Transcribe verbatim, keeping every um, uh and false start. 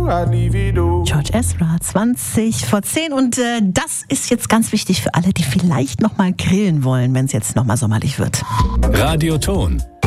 George Ezra, zwanzig vor zehn. Und äh, das ist jetzt ganz wichtig für alle, die vielleicht nochmal grillen wollen, wenn es jetzt nochmal sommerlich wird. Radioton,